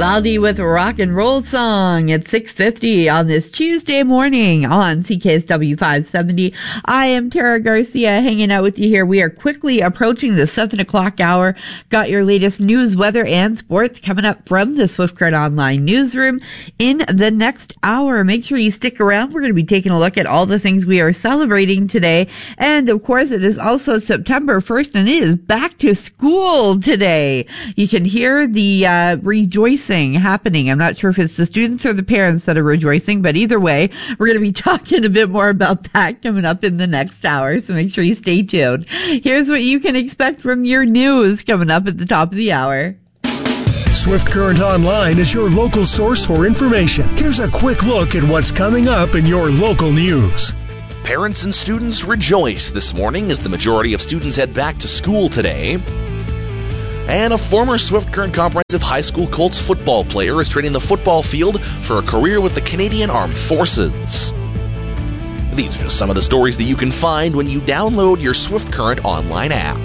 Vivaldi with Rock and Roll Song at 6:50 on this Tuesday morning on CKSW 570. I am Tara Garcia hanging out with you here. We are quickly approaching the 7 o'clock hour. Got your latest news, weather, and sports coming up from the Swift Current Online newsroom in the next hour. Make sure you stick around. We're going to be taking a look at all the things we are celebrating today. And of course, it is also September 1st and it is back to school today. You can hear the rejoicing happening. I'm not sure if it's the students or the parents that are rejoicing, but either way, we're going to be talking a bit more about that coming up in the next hour. So make sure you stay tuned. Here's what you can expect from your news coming up at the top of the hour. Swift Current Online is your local source for information. Here's a quick look at what's coming up in your local news. Parents and students rejoice this morning as the majority of students head back to school today. And a former Swift Current Comprehensive High School Colts football player is training the football field for a career with the Canadian Armed Forces. These are just some of the stories that you can find when you download your Swift Current Online app.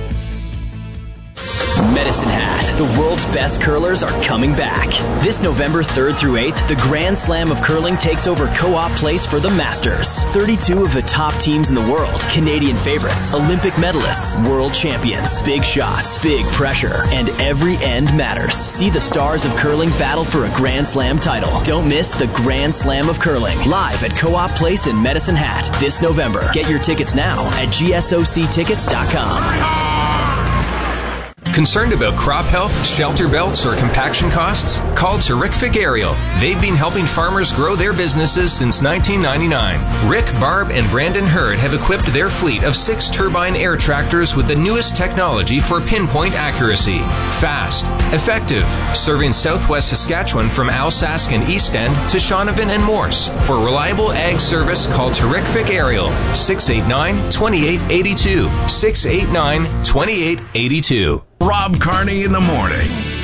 Medicine Hat, the world's best curlers are coming back. This November 3rd through 8th, the Grand Slam of Curling takes over Co-op Place for the Masters. 32 of the top teams in the world, Canadian favorites, Olympic medalists, world champions, big shots, big pressure, and every end matters. See the stars of curling battle for a Grand Slam title. Don't miss the Grand Slam of Curling, live at Co-op Place in Medicine Hat this November. Get your tickets now at gsoctickets.com. Concerned about crop health, shelter belts, or compaction costs? Call Terrific Aerial. They've been helping farmers grow their businesses since 1999. Rick, Barb, and Brandon Hurd have equipped their fleet of 6 turbine air tractors with the newest technology for pinpoint accuracy. Fast, effective, serving southwest Saskatchewan from Alsask and East End to Shaunavon and Morse. For reliable ag service, call Terrific Aerial, 689-2882, 689-2882. Rob Carney in the morning.